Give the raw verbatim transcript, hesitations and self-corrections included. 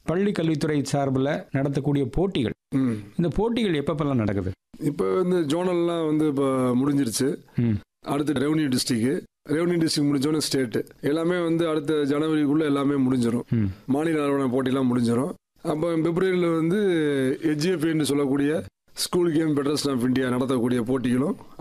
பள்ளி கல்வித்துறை சார்பில் நடத்தக்கூடிய போட்டிகள், ம் இந்த போட்டிகள் எப்பப்பெல்லாம் நடக்குது? இப்போ வந்து ஜோனல்லாம் வந்து இப்போ முடிஞ்சிருச்சு. ம் அடுத்து ரெவன்யூ டிஸ்ட்ரிக்ட், ரெவன்யூ டிஸ்ட்ரிக்ட் முடிஞ்சோடனே ஸ்டேட்டு, எல்லாமே வந்து அடுத்த ஜனவரிக்குள்ளே எல்லாமே முடிஞ்சிடும். ம் மாநில அளவிலான போட்டிலாம் முடிஞ்சிடும். அப்போ பிப்ரவரியில் வந்து ஹெச்எஃப்ஏன்னு சொல்லக்கூடிய school game federation of India நடத்தக்கூடிய போட்டிகளும்